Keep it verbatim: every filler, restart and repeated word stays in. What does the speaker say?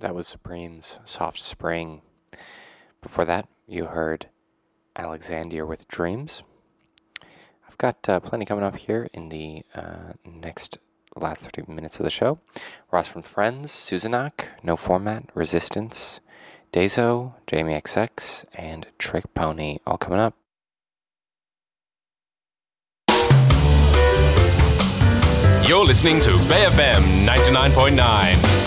That was Supreme's Soft Spring. Before that, you heard Alexandria with Dreams. I've got uh, plenty coming up here in the uh, next last thirty minutes of the show. Ross from Friends, Suzanak, No Format, Resistance, Dazo, Jamie X X, and Trick Pony, all coming up. You're listening to Bay F M ninety-nine point nine.